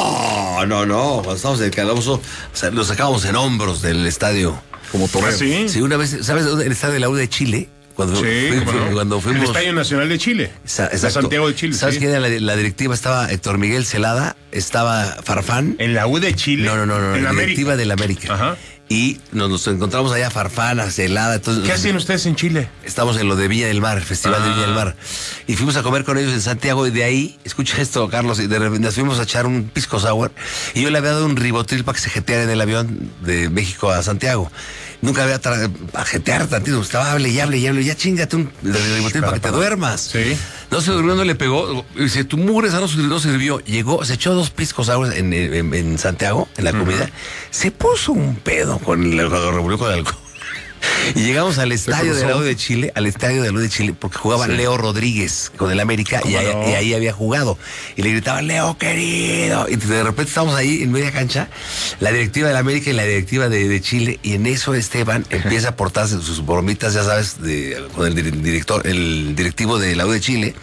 No, no, no. Cuando estábamos en el calabozo, o sea, lo sacábamos en hombros del estadio. Como torero. ¿Ah, sí? Sí, una vez, ¿sabes dónde? El estadio de la U de Chile. Cuando, Sí, fui- cómo no. cuando fuimos. El Estadio Nacional de Chile. Sa- de exacto. Santiago de Chile. ¿Sabes sí. quién era la, la directiva? Estaba Héctor Miguel Celada, estaba Farfán. En la U de Chile. No, no, no, no, En la América. directiva del América. Ajá. Y nos, nos encontramos allá Farfán, a Celada. Entonces, ¿Qué hacen ustedes en Chile? Estamos en lo de Viña del Mar, el Festival Ah. de Viña del Mar. Y fuimos a comer con ellos en Santiago y de ahí, escucha esto, Carlos, y de repente nos fuimos a echar un pisco sour y yo le había dado un ribotril para que se jeteara en el avión de México a Santiago. Nunca había tra- para jetear tantito, estaba hable y hable y hable, ya chingate un ribotril para que te duermas. Sí. No se durmió, no le pegó, y dice, tu mugre esa no, sirvió, no sirvió. Llegó, se echó dos piscos sour en, en, en Santiago, en la comida, se puso un pedo con el, cuando revolvió con el alcohol. Y llegamos al estadio de la U de Chile, al estadio de la U de Chile, porque jugaba Sí. Leo Rodríguez con el América y ¿Cómo ahí, no? y ahí había jugado. Y le gritaba, Leo querido. Y de repente estamos ahí en media cancha, la directiva del América y la directiva de, de Chile, y en eso Esteban empieza a portarse sus bromitas, ya sabes, de, con el dir- director, el directivo de la U de Chile,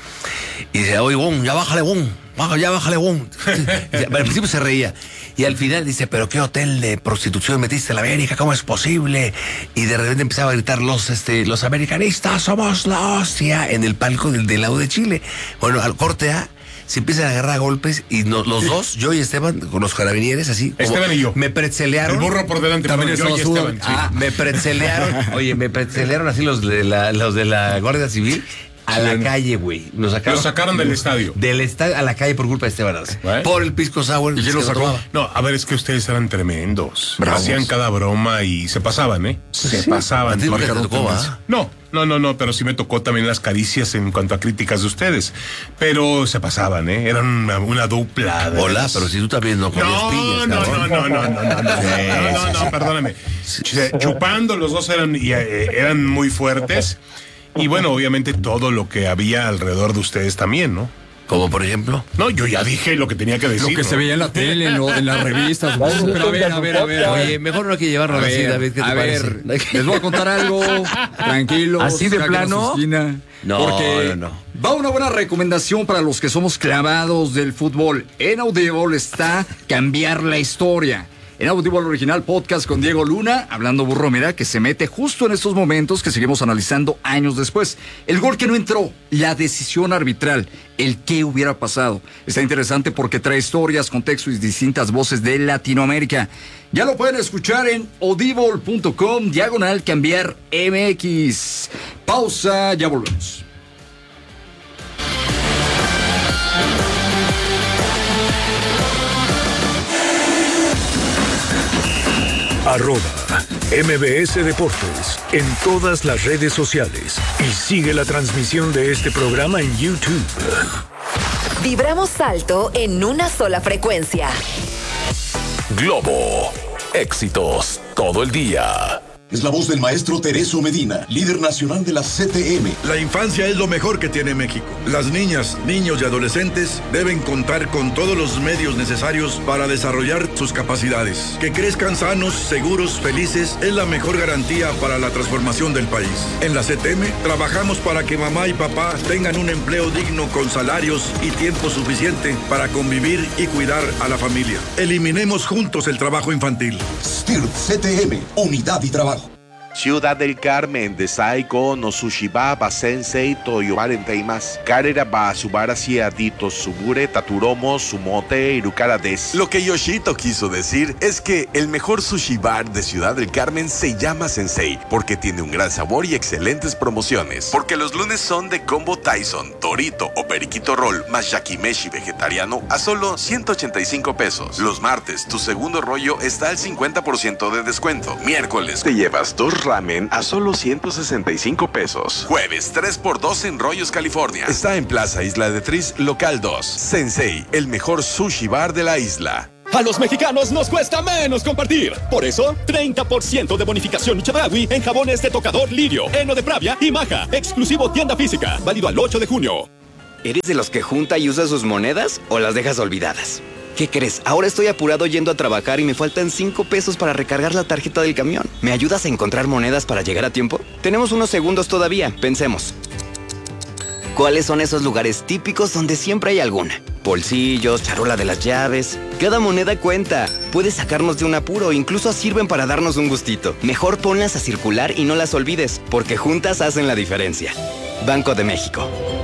y dice, oye, Bon, ya bájale, Bon. Baja, ya bájale, Bon. Al principio se reía. Y al final dice, pero qué hotel de prostitución metiste en la América, ¿cómo es posible? Y de repente empezaba a gritar los, este, los americanistas somos la hostia en el palco del de la U de Chile. Bueno, al corte A se empiezan a agarrar a golpes y no- los dos, yo y Esteban, con los carabineros así. como Esteban y yo. Me pretzelearon. El burro por delante. También perdón, yo y estabas tú. Esteban, sí. Ah, me pretzelearon. Oye, me pretzelearon así los de la, los de la Guardia Civil. A la calle, güey. Nos sacaron, Lo sacaron del estadio. Del estadio a la calle por culpa de Esteban Arce. ¿Eh? Por el pisco sour. ¿Y quién lo sacó? No, a ver, es que ustedes eran tremendos. Bravos. Hacían cada broma y se pasaban, ¿eh? Se pasaban. ¿A ti nunca te Marcaron tocó, tendencia. va? No, no, no, no, pero sí me tocó también las caricias en cuanto a críticas de ustedes. Pero se pasaban, ¿eh? Eran una, una dupla. de Hola, veras. pero si tú también no comías No, pillas, no, cabrón. no, no, no, no, no, no, no, no, no, perdóname. Chupando los dos eran, y, eh, eran muy fuertes. Y bueno, obviamente todo lo que había alrededor de ustedes también, ¿no? Como por ejemplo. No, yo ya dije lo que tenía que decir. Lo que ¿no? se veía en la tele, en, lo- en las revistas. Pero a ver, a ver, a ver. Oye, mejor no hay que llevarlo A así, ver, David, ¿qué te a parece? ver, les voy a contar algo. Tranquilos. ¿Así de saquen a su plano? esquina, No, porque no, no. va una buena recomendación para los que somos clavados del fútbol. En Audible está Cambiar la Historia. En Audible Original Podcast con Diego Luna, hablando burro, mira, que se mete justo en estos momentos que seguimos analizando años después. El gol que no entró, la decisión arbitral, el qué hubiera pasado. Está interesante porque trae historias, contextos y distintas voces de Latinoamérica. Ya lo pueden escuchar en audible punto com, diagonal cambiar M X. Pausa, ya volvemos. Arroba M B S Deportes en todas las redes sociales y sigue la transmisión de este programa en YouTube. Vibramos alto en una sola frecuencia. Globo. Éxitos todo el día. Es la voz del maestro Tereso Medina, líder nacional de la C T M. La infancia es lo mejor que tiene México. Las niñas, niños y adolescentes deben contar con todos los medios necesarios para desarrollar sus capacidades. Que crezcan sanos, seguros, felices es la mejor garantía para la transformación del país. En la C T M trabajamos para que mamá y papá tengan un empleo digno con salarios y tiempo suficiente para convivir y cuidar a la familia. Eliminemos juntos el trabajo infantil. S T I R P C T M, unidad y trabajo. Ciudad del Carmen, Desaiko, no Sushibaba, Sensei, Toyobare Teimas, Karera ba Subara Dito Subure, Taturomo, Sumote, Irukara des. Lo que Yoshito quiso decir es que el mejor sushi bar de Ciudad del Carmen se llama Sensei, porque tiene un gran sabor y excelentes promociones. Porque los lunes son de combo Tyson, Dorito o Periquito Roll más Yakimeshi vegetariano a solo ciento ochenta y cinco pesos. Los martes, tu segundo rollo está al cincuenta por ciento de descuento. Miércoles, te llevas dos ramen a solo ciento sesenta y cinco pesos. Jueves, tres por dos en Rollos, California. Está en Plaza Isla de Tris, local dos. Sensei, el mejor sushi bar de la isla. A los mexicanos nos cuesta menos compartir. Por eso, treinta por ciento de bonificación Chedraui en jabones de tocador Lirio, Heno de Pravia y Maja. Exclusivo tienda física. Válido al ocho de junio. ¿Eres de los que junta y usa sus monedas o las dejas olvidadas? ¿Qué crees? Ahora estoy apurado yendo a trabajar y me faltan cinco pesos para recargar la tarjeta del camión. ¿Me ayudas a encontrar monedas para llegar a tiempo? Tenemos unos segundos todavía. Pensemos. ¿Cuáles son esos lugares típicos donde siempre hay alguna? Bolsillos, charola de las llaves. Cada moneda cuenta. Puede sacarnos de un apuro, incluso sirven para darnos un gustito. Mejor ponlas a circular y no las olvides, porque juntas hacen la diferencia. Banco de México.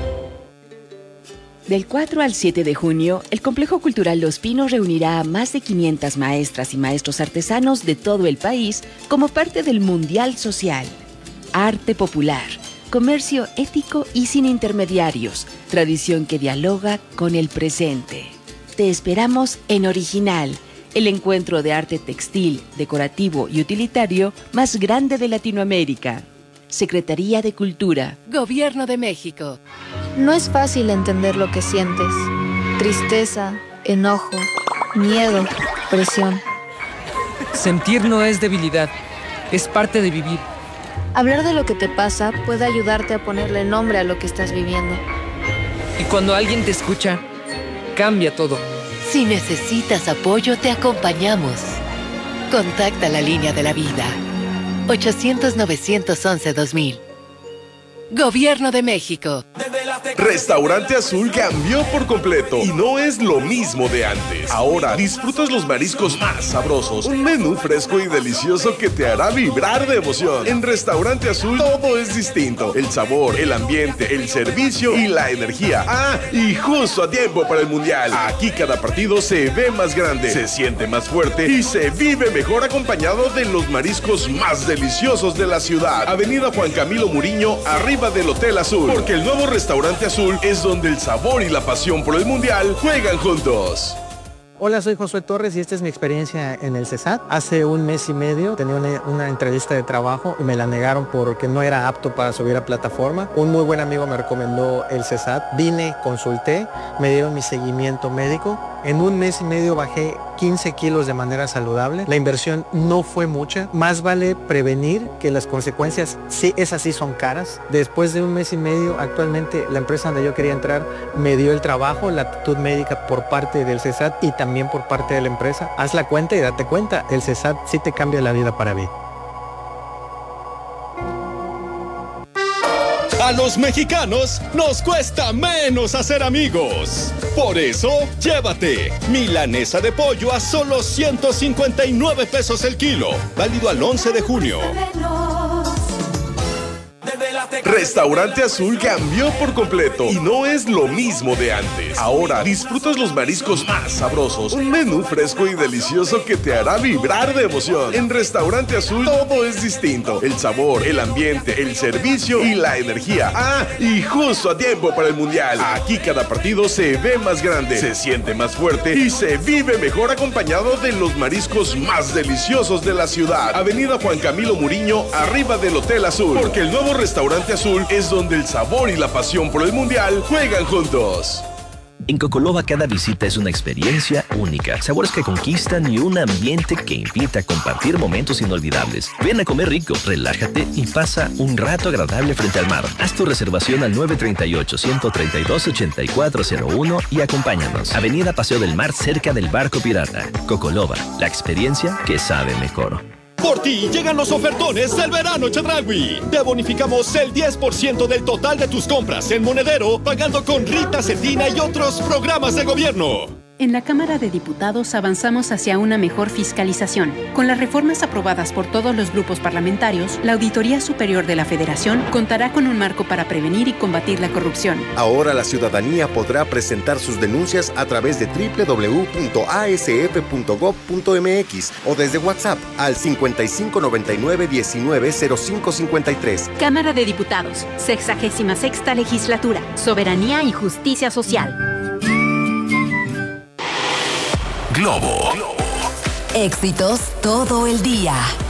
Del cuatro al siete de junio, el Complejo Cultural Los Pinos reunirá a más de quinientas maestras y maestros artesanos de todo el país como parte del Mundial Social. Arte popular, comercio ético y sin intermediarios, tradición que dialoga con el presente. Te esperamos en Original, el encuentro de arte textil, decorativo y utilitario más grande de Latinoamérica. Secretaría de Cultura. Gobierno de México. No es fácil entender lo que sientes. Tristeza, enojo, miedo, presión. Sentir no es debilidad, es parte de vivir. Hablar de lo que te pasa puede ayudarte a ponerle nombre a lo que estás viviendo. Y cuando alguien te escucha, cambia todo. Si necesitas apoyo, te acompañamos. Contacta la línea de la vida. ochocientos, novecientos once, dos mil. Gobierno de México. Restaurante Azul cambió por completo y no es lo mismo de antes. Ahora disfrutas los mariscos más sabrosos, un menú fresco y delicioso que te hará vibrar de emoción. En Restaurante Azul todo es distinto. El sabor, el ambiente, el servicio y la energía. Ah, y justo a tiempo para el Mundial. Aquí cada partido se ve más grande, se siente más fuerte y se vive mejor acompañado de los mariscos más deliciosos de la ciudad. Avenida Juan Camilo Muriño, arriba del Hotel Azul. Porque el nuevo Restaurante Azul es donde el sabor y la pasión por el Mundial juegan juntos. Hola, soy Josué Torres y esta es mi experiencia en el CESAT. Hace un mes y medio tenía una, una entrevista de trabajo y me la negaron porque no era apto para subir a plataforma. Un muy buen amigo me recomendó el CESAT. Vine, consulté, me dieron mi seguimiento médico. En un mes y medio bajé quince kilos de manera saludable. La inversión no fue mucha. Más vale prevenir que las consecuencias, sí, esas sí son caras. Después de un mes y medio, actualmente la empresa donde yo quería entrar me dio el trabajo, la actitud médica por parte del CESAT y también por parte de la empresa. Haz la cuenta y date cuenta, el CESAT sí te cambia la vida para bien. A los mexicanos nos cuesta menos hacer amigos. Por eso, llévate milanesa de pollo a solo ciento cincuenta y nueve pesos el kilo. Válido al once de junio. Restaurante Azul cambió por completo y no es lo mismo de antes. Ahora disfrutas los mariscos más sabrosos, un menú fresco y delicioso que te hará vibrar de emoción. En Restaurante Azul todo es distinto. El sabor, el ambiente, el servicio y la energía. Ah, y justo a tiempo para el Mundial. Aquí cada partido se ve más grande, se siente más fuerte y se vive mejor acompañado de los mariscos más deliciosos de la ciudad. Avenida Juan Camilo Muriño, arriba del Hotel Azul. Porque el nuevo Restaurante Azul es donde el sabor y la pasión por el Mundial juegan juntos. En Cocoloba cada visita es una experiencia única, sabores que conquistan y un ambiente que invita a compartir momentos inolvidables. Ven a comer rico, relájate y pasa un rato agradable frente al mar. Haz tu reservación al nueve tres ocho, uno tres dos, ocho cuatro cero uno y acompáñanos. Avenida Paseo del Mar, cerca del Barco Pirata. Cocoloba, la experiencia que sabe mejor. Por ti llegan los ofertones del verano Chedraui. Te bonificamos el diez por ciento del total de tus compras en Monedero, pagando con Rita Cetina y otros programas de gobierno. En la Cámara de Diputados avanzamos hacia una mejor fiscalización. Con las reformas aprobadas por todos los grupos parlamentarios, la Auditoría Superior de la Federación contará con un marco para prevenir y combatir la corrupción. Ahora la ciudadanía podrá presentar sus denuncias a través de doble u doble u doble u punto a s f punto gob punto m x o desde WhatsApp al cincuenta y cinco noventa y nueve diecinueve cero cinco cincuenta y tres. Cámara de Diputados, sexagésima sexta legislatura, soberanía y justicia social. Globo. Éxitos todo el día.